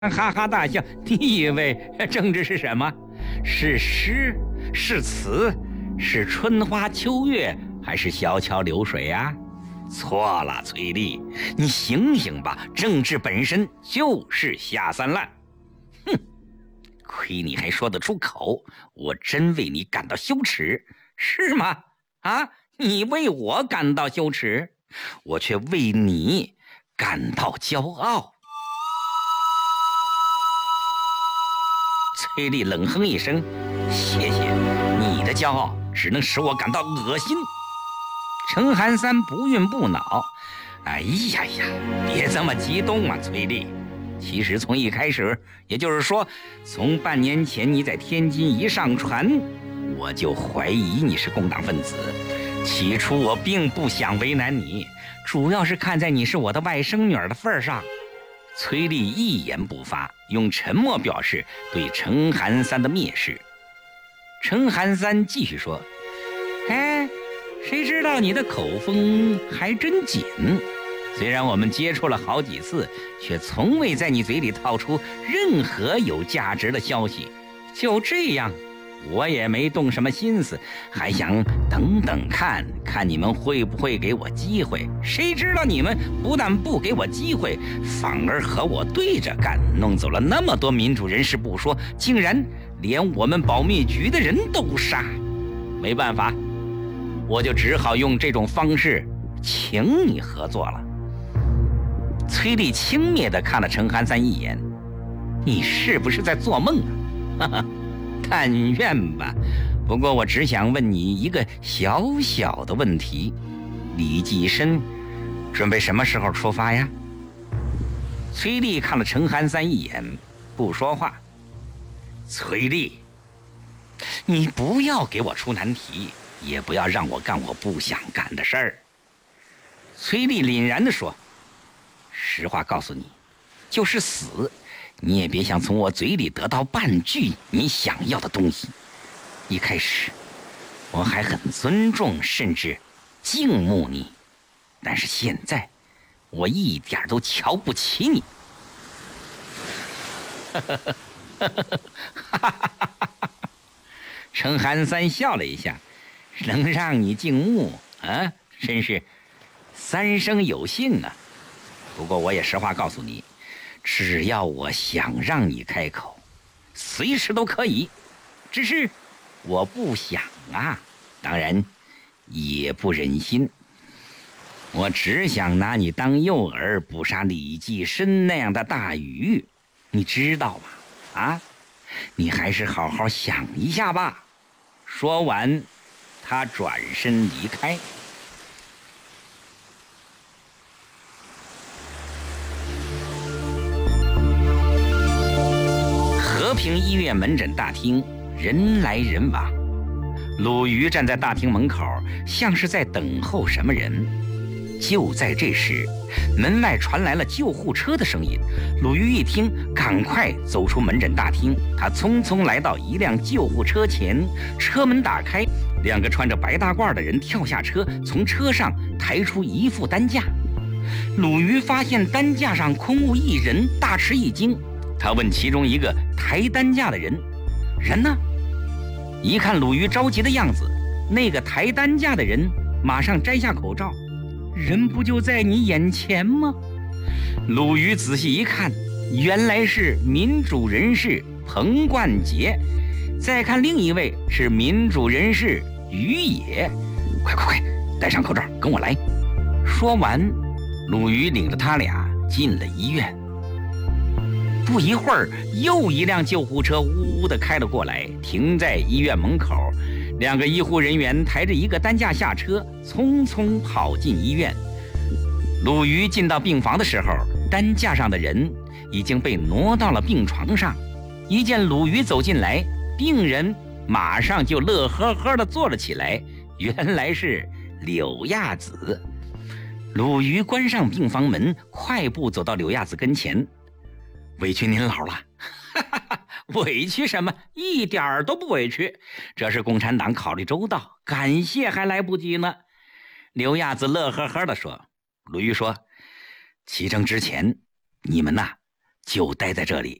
哈哈大笑。你以为政治是什么？是诗，是词，是春花秋月，还是小桥流水啊？错了，崔丽，你醒醒吧！政治本身就是下三滥。哼，亏你还说得出口，我真为你感到羞耻，是吗？啊，你为我感到羞耻，我却为你感到骄傲。崔丽冷哼一声，谢谢，你的骄傲只能使我感到恶心。程寒三不愠不恼，哎呀呀，别这么激动啊，崔丽。其实从一开始，也就是说，从半年前你在天津一上船，我就怀疑你是共党分子。起初我并不想为难你，主要是看在你是我的外甥女儿的份上。崔丽一言不发，用沉默表示对程寒三的蔑视。程寒三继续说：“哎，谁知道你的口风还真紧。虽然我们接触了好几次，却从未在你嘴里套出任何有价值的消息。就这样，我也没动什么心思，还想等等看你们会不会给我机会。谁知道你们不但不给我机会，反而和我对着干，弄走了那么多民主人士不说，竟然连我们保密局的人都杀。没办法，我就只好用这种方式请你合作了。”崔丽轻蔑地看了程寒三一眼：“你是不是在做梦啊？哈哈，但愿吧。不过我只想问你一个小小的问题，李济深准备什么时候出发呀？”崔丽看了程寒三一眼，不说话。崔丽，你不要给我出难题，也不要让我干我不想干的事儿。崔丽凛然地说：“实话告诉你，就是死，你也别想从我嘴里得到半句你想要的东西。一开始我还很尊重甚至敬慕你，但是现在我一点都瞧不起你。”程寒三笑了一下：“能让你敬慕啊，真是三生有幸啊。不过我也实话告诉你，只要我想让你开口，随时都可以。只是我不想啊，当然也不忍心。我只想拿你当诱饵，捕杀李济深那样的大鱼，你知道吗？啊，你还是好好想一下吧。”说完，他转身离开。和平医院门诊大厅人来人往，鲁豫站在大厅门口，像是在等候什么人。就在这时，门外传来了救护车的声音。鲁豫一听，赶快走出门诊大厅。他匆匆来到一辆救护车前，车门打开，两个穿着白大褂的人跳下车，从车上抬出一副担架。鲁豫发现担架上空无一人，大吃一惊。他问其中一个抬担架的人：“人呢？”一看鲁豫着急的样子，那个抬担架的人马上摘下口罩：“人不就在你眼前吗？”鲁豫仔细一看，原来是民主人士彭冠杰。再看另一位是民主人士于野。快，戴上口罩，跟我来。说完，鲁豫领着他俩进了医院。不一会儿，又一辆救护车呜呜地开了过来，停在医院门口。两个医护人员抬着一个担架下车，匆匆跑进医院。鲁豫进到病房的时候，担架上的人已经被挪到了病床上。一见鲁豫走进来，病人马上就乐呵呵地坐了起来，原来是柳亚子。鲁豫关上病房门，快步走到柳亚子跟前：“委屈您老了。”“委屈什么？一点儿都不委屈，这是共产党考虑周到，感谢还来不及呢。”柳亚子乐呵呵地说。鲁豫说：“起征之前，你们就待在这里。